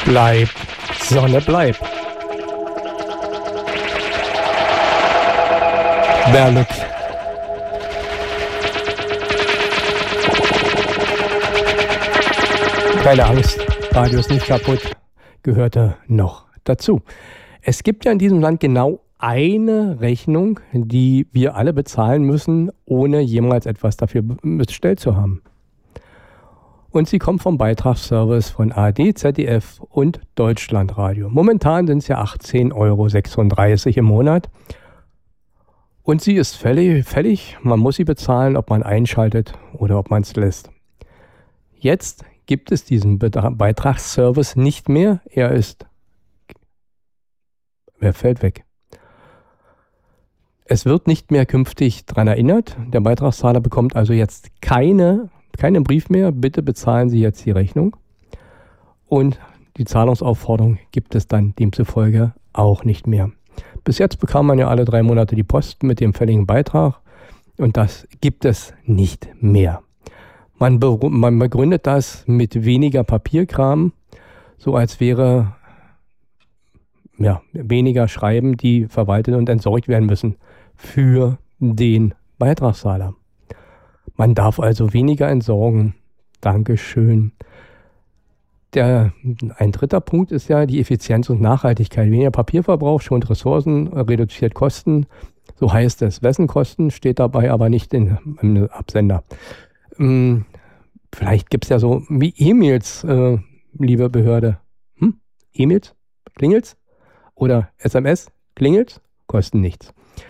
Bleib, Sonne, bleib. Berlück. Keine Angst, Radio ist nicht kaputt, gehörte noch dazu. Es gibt ja in diesem Land genau eine Rechnung, die wir alle bezahlen müssen, ohne jemals etwas dafür bestellt zu haben. Und sie kommt vom Beitragsservice von ARD, ZDF und Deutschlandradio. Momentan sind es ja 18,36 € im Monat. Und sie ist fällig. Man muss sie bezahlen, ob man einschaltet oder ob man es lässt. Jetzt gibt es diesen Beitragsservice nicht mehr. Er fällt weg. Es wird nicht mehr künftig daran erinnert. Der Beitragszahler bekommt also jetzt keinen Brief mehr. Bitte bezahlen Sie jetzt die Rechnung. Und die Zahlungsaufforderung gibt es dann demzufolge auch nicht mehr. Bis jetzt bekam man ja alle 3 Monate die Post mit dem fälligen Beitrag. Und das gibt es nicht mehr. Man begründet das mit weniger Papierkram, so als wäre weniger Schreiben, die verwaltet und entsorgt werden müssen für den Beitragszahler. Man darf also weniger entsorgen. Dankeschön. Ein dritter Punkt ist ja die Effizienz und Nachhaltigkeit. Weniger Papierverbrauch schont Ressourcen, reduziert Kosten. So heißt es. Wessen Kosten steht dabei aber nicht im Absender. Vielleicht gibt es ja so wie E-Mails, liebe Behörde. E-Mails? Klingelt's? Oder SMS? Klingelt's? Kosten nichts.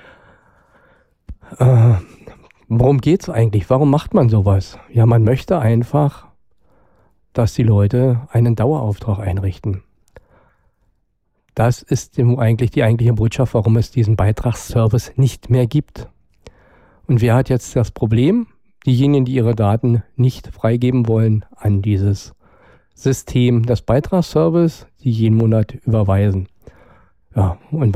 Worum geht's eigentlich? Warum macht man sowas? Ja, man möchte einfach, dass die Leute einen Dauerauftrag einrichten. Das ist eigentlich die eigentliche Botschaft, warum es diesen Beitragsservice nicht mehr gibt. Und wer hat jetzt das Problem? Diejenigen, die ihre Daten nicht freigeben wollen an dieses System des Beitragsservice, die jeden Monat überweisen. Ja, und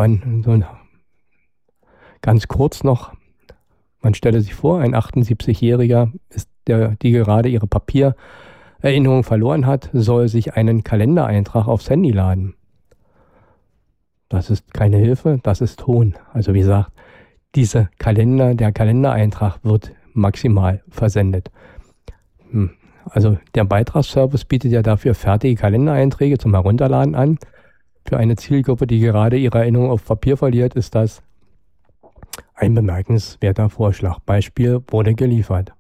ganz kurz noch, man stelle sich vor, ein 78-Jähriger, die gerade ihre Papiererinnerung verloren hat, soll sich einen Kalendereintrag aufs Handy laden. Das ist keine Hilfe, das ist Hohn. Also wie gesagt, der Kalendereintrag wird maximal versendet. Also der Beitragsservice bietet ja dafür fertige Kalendereinträge zum Herunterladen an. Für eine Zielgruppe, die gerade ihre Erinnerung auf Papier verliert, ist das ein bemerkenswerter Vorschlag. Beispiel wurde geliefert.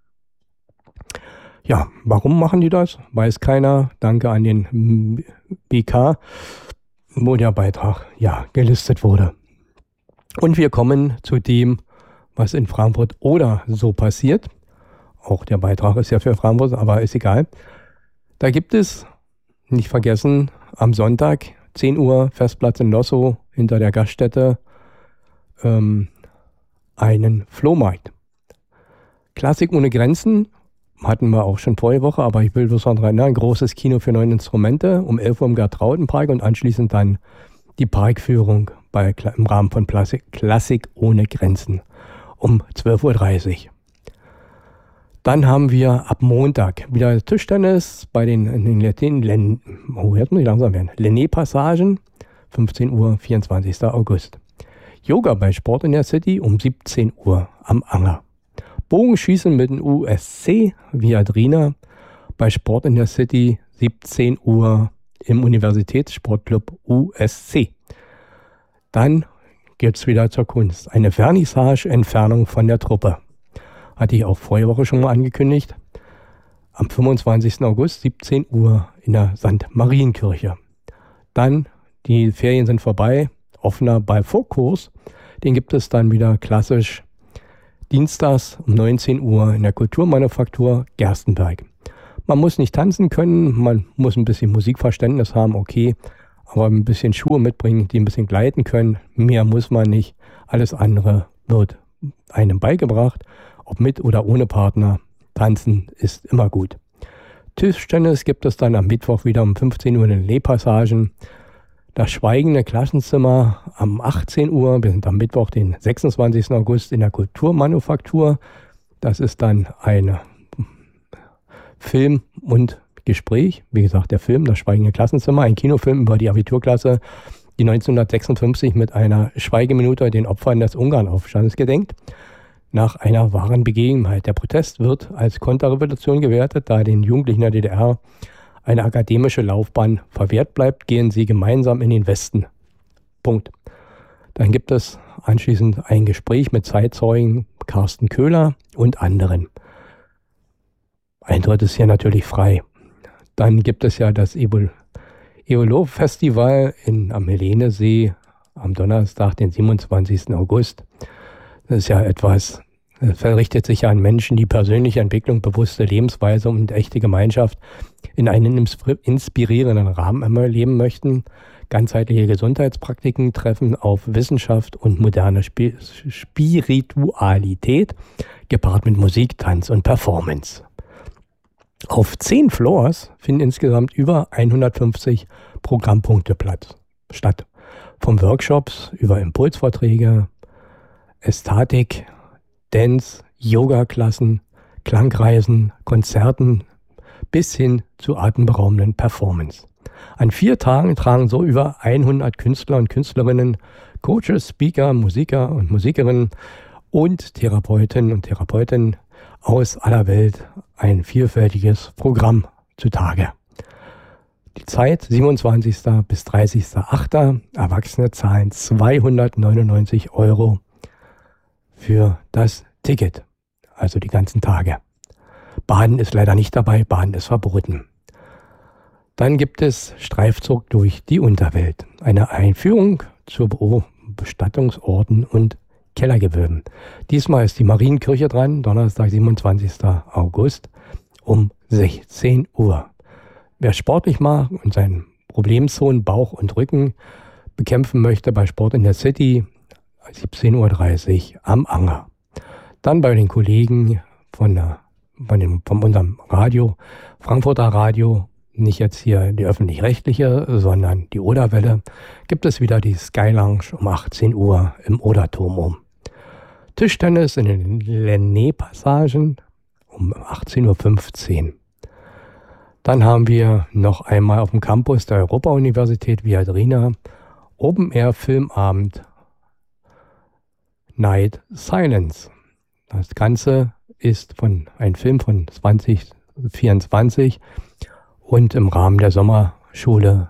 Ja, warum machen die das? Weiß keiner. Danke an den BK, wo der Beitrag gelistet wurde. Und wir kommen zu dem, was in Frankfurt oder so passiert. Auch der Beitrag ist ja für Frankfurt, aber ist egal. Da gibt es, nicht vergessen, am Sonntag, 10 Uhr, Festplatz in Lossow, hinter der Gaststätte, einen Flohmarkt. Klassik ohne Grenzen hatten wir auch schon vorige Woche, aber ich will bloß noch daran erinnern, großes Kino für 9 Instrumente, um 11 Uhr im Gertraudenpark und anschließend dann die Parkführung im Rahmen von Klassik ohne Grenzen um 12.30 Uhr. Dann haben wir ab Montag wieder Tischtennis bei den Lenné-Passagen, 15 Uhr, 24. August. Yoga bei Sport in der City um 17 Uhr am Anger. Bogenschießen mit dem USC Viadrina bei Sport in der City 17 Uhr im Universitätssportclub USC. Dann geht es wieder zur Kunst. Eine Vernissage-Entfernung von der Truppe. Hatte ich auch vorige Woche schon mal angekündigt. Am 25. August 17 Uhr in der St. Marienkirche. Dann, die Ferien sind vorbei, offener Ballfokus. Den gibt es dann wieder klassisch dienstags um 19 Uhr in der Kulturmanufaktur Gerstenberg. Man muss nicht tanzen können, man muss ein bisschen Musikverständnis haben, okay, aber ein bisschen Schuhe mitbringen, die ein bisschen gleiten können. Mehr muss man nicht. Alles andere wird einem beigebracht, ob mit oder ohne Partner. Tanzen ist immer gut. Tischtennis gibt es dann am Mittwoch wieder um 15 Uhr in den Lenné-Passagen. Das schweigende Klassenzimmer am 18 Uhr. Wir sind am Mittwoch, den 26. August in der Kulturmanufaktur. Das ist dann eine Film- und Gespräch, wie gesagt, der Film Das Schweigende Klassenzimmer, ein Kinofilm über die Abiturklasse, die 1956 mit einer Schweigeminute den Opfern des Ungarnaufstandes gedenkt, nach einer wahren Begebenheit. Der Protest wird als Konterrevolution gewertet, da den Jugendlichen der DDR eine akademische Laufbahn verwehrt bleibt, gehen sie gemeinsam in den Westen. Punkt. Dann gibt es anschließend ein Gespräch mit Zeitzeugen Carsten Köhler und anderen. Eintritt ist hier natürlich frei. Dann gibt es ja das Evolo-Festival am Helenesee am Donnerstag, den 27. August. Das ist ja etwas, das verrichtet sich ja an Menschen, die persönliche Entwicklung, bewusste Lebensweise und echte Gemeinschaft in einem inspirierenden Rahmen erleben möchten. Ganzheitliche Gesundheitspraktiken treffen auf Wissenschaft und moderne Spiritualität, gepaart mit Musik, Tanz und Performance. Auf 10 Floors finden insgesamt über 150 Programmpunkte statt. Von Workshops über Impulsvorträge, Ästhetik, Dance, Yoga-Klassen, Klangreisen, Konzerten bis hin zu atemberaubenden Performance. An 4 Tagen tragen so über 100 Künstler und Künstlerinnen, Coaches, Speaker, Musiker und Musikerinnen und Therapeutinnen und Therapeuten aus aller Welt ein vielfältiges Programm zutage. Die Zeit 27. bis 30.08. Erwachsene zahlen 299 € für das Ticket, also die ganzen Tage. Baden ist leider nicht dabei, Baden ist verboten. Dann gibt es Streifzug durch die Unterwelt, eine Einführung zu Bestattungsorten und Kellergewölben. Diesmal ist die Marienkirche dran, Donnerstag, 27. August um 16 Uhr. Wer sportlich mag und seinen Problemzonen Bauch und Rücken bekämpfen möchte bei Sport in der City, 17.30 Uhr am Anger. Dann bei den Kollegen von unserem Radio, Frankfurter Radio, nicht jetzt hier die öffentlich-rechtliche, sondern die Oderwelle, gibt es wieder die Sky Lounge um 18 Uhr im Oderturm. Tischtennis in den Lenné-Passagen um 18.15 Uhr. Dann haben wir noch einmal auf dem Campus der Europa-Universität Viadrina Open-Air-Filmabend Night Silence. Das Ganze ist ein Film von 2024 und im Rahmen der Sommerschule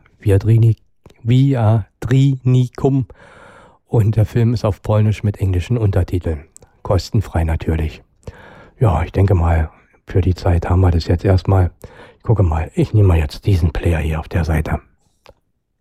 Viadrinikum. Und der Film ist auf Polnisch mit englischen Untertiteln. Kostenfrei natürlich. Ja, ich denke mal, für die Zeit haben wir das jetzt erstmal. Ich gucke mal, ich nehme mal jetzt diesen Player hier auf der Seite.